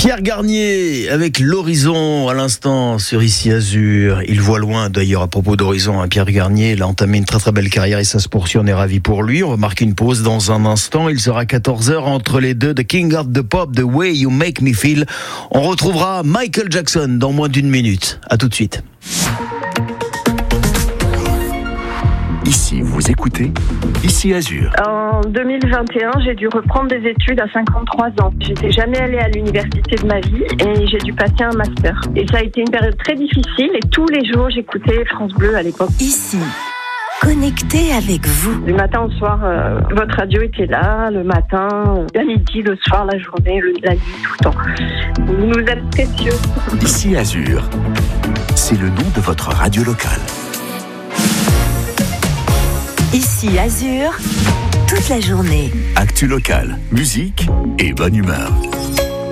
Pierre Garnier avec l'Horizon à l'instant sur Ici Azur. Il voit loin d'ailleurs à propos d'Horizon. Pierre Garnier, il a entamé une très très belle carrière et ça se poursuit, on est ravis pour lui. On va marquer une pause dans un instant. Il sera 14h entre les deux. The King of the Pop, The Way You Make Me Feel. On retrouvera Michael Jackson dans moins d'une minute. À tout de suite. Ici, vous écoutez Ici Azur. En 2021, j'ai dû reprendre des études à 53 ans. J'étais jamais allée à l'université de ma vie et j'ai dû passer un master. Et ça a été une période très difficile et tous les jours, j'écoutais France Bleu à l'époque. Ici, connecté avec vous. Du matin au soir, votre radio était là, le matin, à midi, le soir, la journée, la nuit, tout le temps. Vous nous êtes précieux. Ici Azur, c'est le nom de votre radio locale. Ici Azur, toute la journée. Actu locale, musique et bonne humeur.